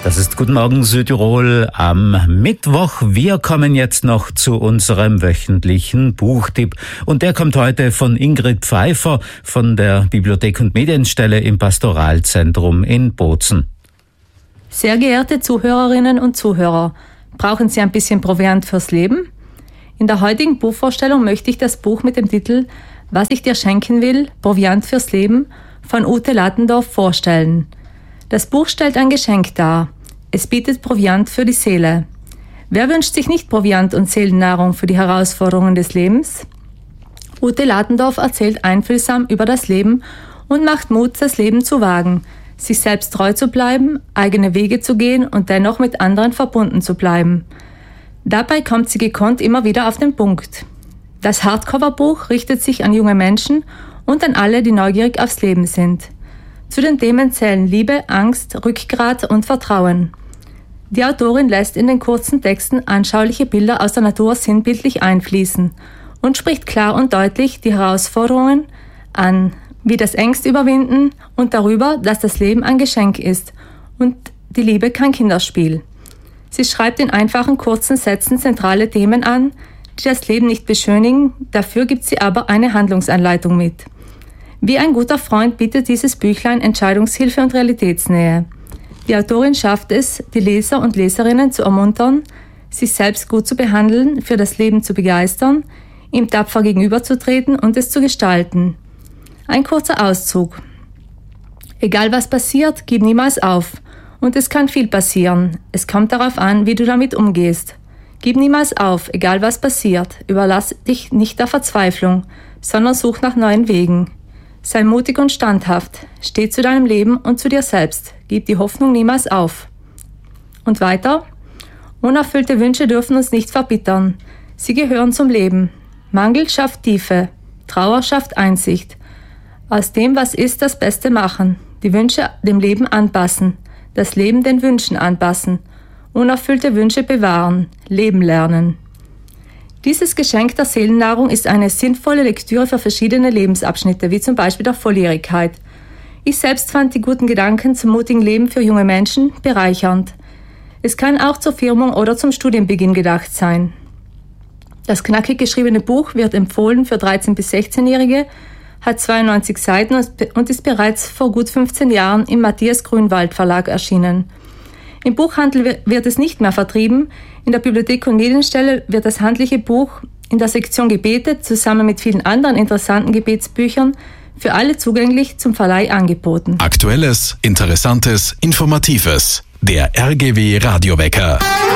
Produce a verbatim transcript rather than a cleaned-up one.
Das ist Guten Morgen Südtirol am Mittwoch. Wir kommen jetzt noch zu unserem wöchentlichen Buchtipp. Und der kommt heute von Ingrid Pfeiffer von der Bibliothek und Medienstelle im Pastoralzentrum in Bozen. Sehr geehrte Zuhörerinnen und Zuhörer, brauchen Sie ein bisschen Proviant fürs Leben? In der heutigen Buchvorstellung möchte ich das Buch mit dem Titel Was ich dir schenken will, Proviant fürs Leben von Ute Latendorf vorstellen. Das Buch stellt ein Geschenk dar. Es bietet Proviant für die Seele. Wer wünscht sich nicht Proviant und Seelennahrung für die Herausforderungen des Lebens? Ute Latendorf erzählt einfühlsam über das Leben und macht Mut, das Leben zu wagen, sich selbst treu zu bleiben, eigene Wege zu gehen und dennoch mit anderen verbunden zu bleiben. Dabei kommt sie gekonnt immer wieder auf den Punkt. Das Hardcover-Buch richtet sich an junge Menschen und an alle, die neugierig aufs Leben sind. Zu den Themen zählen Liebe, Angst, Rückgrat und Vertrauen. Die Autorin lässt in den kurzen Texten anschauliche Bilder aus der Natur sinnbildlich einfließen und spricht klar und deutlich die Herausforderungen an, wie das Ängste überwinden und darüber, dass das Leben ein Geschenk ist und die Liebe kein Kinderspiel. Sie schreibt in einfachen, kurzen Sätzen zentrale Themen an, die das Leben nicht beschönigen, dafür gibt sie aber eine Handlungsanleitung mit. Wie ein guter Freund bietet dieses Büchlein Entscheidungshilfe und Realitätsnähe. Die Autorin schafft es, die Leser und Leserinnen zu ermuntern, sich selbst gut zu behandeln, für das Leben zu begeistern, ihm tapfer gegenüberzutreten und es zu gestalten. Ein kurzer Auszug. Egal was passiert, gib niemals auf. Und es kann viel passieren. Es kommt darauf an, wie du damit umgehst. Gib niemals auf, egal was passiert. Überlass dich nicht der Verzweiflung, sondern such nach neuen Wegen. Sei mutig und standhaft, steh zu deinem Leben und zu dir selbst, gib die Hoffnung niemals auf. Und weiter? Unerfüllte Wünsche dürfen uns nicht verbittern, sie gehören zum Leben. Mangel schafft Tiefe, Trauer schafft Einsicht. Aus dem, was ist, das Beste machen, die Wünsche dem Leben anpassen, das Leben den Wünschen anpassen, unerfüllte Wünsche bewahren, leben lernen. Dieses Geschenk der Seelennahrung ist eine sinnvolle Lektüre für verschiedene Lebensabschnitte, wie zum Beispiel der Volljährigkeit. Ich selbst fand die guten Gedanken zum mutigen Leben für junge Menschen bereichernd. Es kann auch zur Firmung oder zum Studienbeginn gedacht sein. Das knackig geschriebene Buch wird empfohlen für dreizehn- bis sechzehnjährige, hat zweiundneunzig Seiten und ist bereits vor gut fünfzehn Jahren im Matthias Grünwald Verlag erschienen. Im Buchhandel wird es nicht mehr vertrieben. In der Bibliothek und Medienstelle wird das handliche Buch in der Sektion Gebetet zusammen mit vielen anderen interessanten Gebetsbüchern für alle zugänglich zum Verleih angeboten. Aktuelles, Interessantes, Informatives. Der R G W Radiowecker.